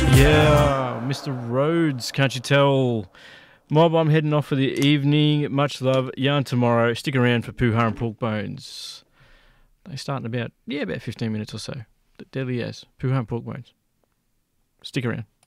Yeah, Mr. Rhodes, can't you tell? Mob, I'm heading off for the evening. Much love. Yarn tomorrow. Stick around for Pooh and Pork Bones. They start in about 15 minutes or so. Deadly as. Pooh and Pork Bones. Stick around.